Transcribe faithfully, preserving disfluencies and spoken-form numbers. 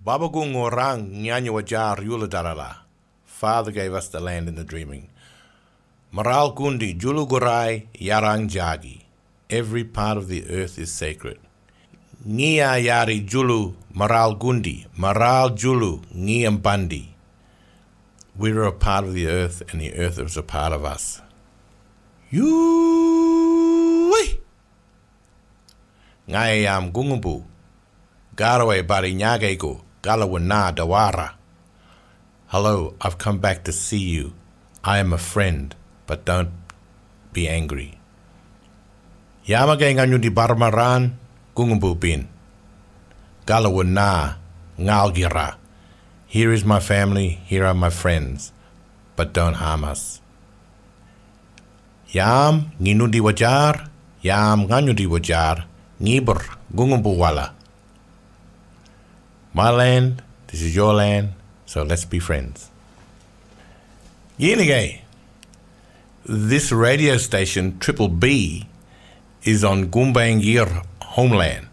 Babagung orang nyanyo wajar yula darala. Father gave us the land in the dreaming. Maral gundi julu gurai yarang jagi. Every part of the earth is sacred. Ngia yari julu maral gundi, maral julu ngiam bandi. We're a part of the earth and the earth is a part of us. Yui! Ngai am gungumbu. Garaway bari nyagego, galawana dawara. Hello, I've come back to see you. I am a friend, but don't be angry. Yamagay nganyo di barmaran, gungumbu bin. Galawana, ngalgira. Here is my family, here are my friends, but don't harm us. Yam nginundi wajar, yam nganyudi wajar, ngibur gungumbu wala. My land, this is your land, so let's be friends. Yinigay, this radio station, Triple B, is on Gumbaynggirr homeland.